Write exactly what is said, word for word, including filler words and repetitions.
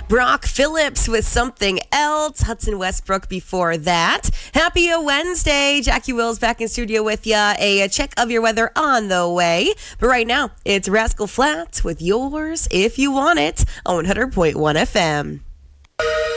Brock Phillips with Something Else. Hudson Westbrook before that. Happy Wednesday. Jackie Wills back in studio with ya. A, a check of your weather on the way. But right now, it's Rascal Flatts with Yours If You Want It on one hundred point one F M.